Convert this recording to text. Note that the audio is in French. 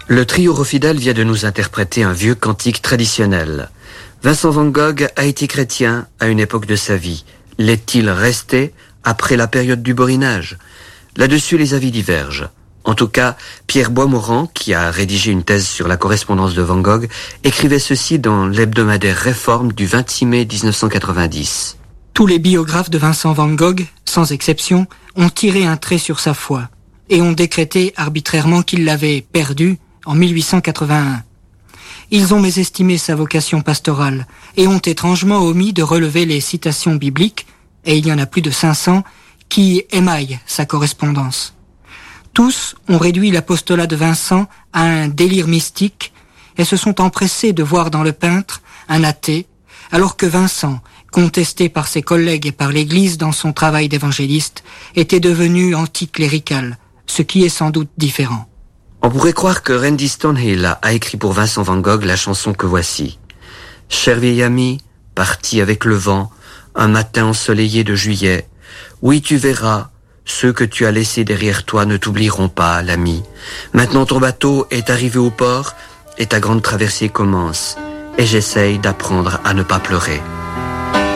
Le trio Rofidal vient de nous interpréter un vieux cantique traditionnel. Vincent van Gogh a été chrétien à une époque de sa vie. L'est-il resté après la période du Borinage? Là-dessus, les avis divergent. En tout cas, Pierre Boismorand, qui a rédigé une thèse sur la correspondance de Van Gogh, écrivait ceci dans l'hebdomadaire Réforme du 26 mai 1990. Tous les biographes de Vincent van Gogh, sans exception, ont tiré un trait sur sa foi et ont décrété arbitrairement qu'il l'avait perdue en 1881. Ils ont mésestimé sa vocation pastorale et ont étrangement omis de relever les citations bibliques, et il y en a plus de 500, qui émaillent sa correspondance. Tous ont réduit l'apostolat de Vincent à un délire mystique et se sont empressés de voir dans le peintre un athée, alors que Vincent, contesté par ses collègues et par l'Église dans son travail d'évangéliste, était devenu anticlérical, ce qui est sans doute différent. On pourrait croire que Randy Stonehill a écrit pour Vincent van Gogh la chanson que voici. Cher vieil ami, parti avec le vent, un matin ensoleillé de juillet, oui tu verras, ceux que tu as laissés derrière toi ne t'oublieront pas, l'ami. Maintenant ton bateau est arrivé au port et ta grande traversée commence. Et j'essaye d'apprendre à ne pas pleurer.